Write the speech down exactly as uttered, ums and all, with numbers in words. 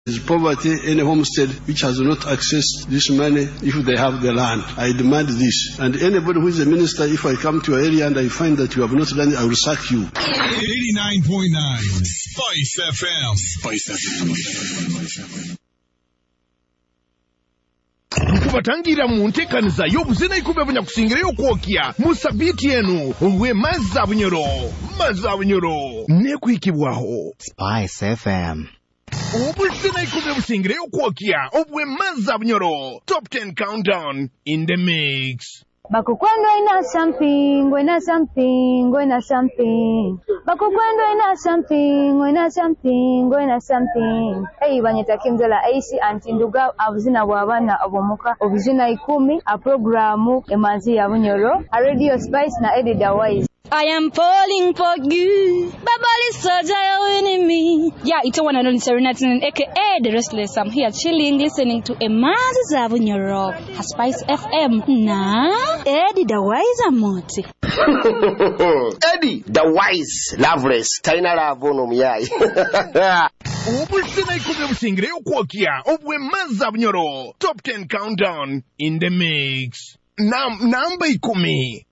There is poverty in a homestead which has not accessed this money if they have the land. I demand this. And anybody who is a minister, if I come to your area and I find that you have not done it, I will sack you. eighty-nine point nine Spice F M. Spice F M. Kubatangira mu ntekaniza y'obuzina ikube bunya kusingira yokwokya musabiti yenu obwe mazza bunyoro mazza bunyoro ne kwikibwaho Spice F M. Obuzina ikube busingira yokwokya obwe mazza bunyoro top ten countdown in the mix. Bakukwendo ina something, ina something, ina something. Bakukwendo ina something, ina something, ina something. Hey banyeta kimzela Aisi antinduga abuzina bwabana obomuka obuzina ikumi a programu emanzi ya bunyoro a Radio Spice na Eddie Dawise. I am falling for you. Babali Soja winning me. Yeah, it's a one and only Serenity, aka The Restless. I'm here chilling, listening to Emanzi Zabunyoro. Spice F M. Na Eddie the Wise Amoti. Eddie the Wise, Loveless, Taina Lavono Miyai. Obuzina ikube busingire yokwokya obwe mazza bunyoro top ten countdown in the mix. Nam number ikumi.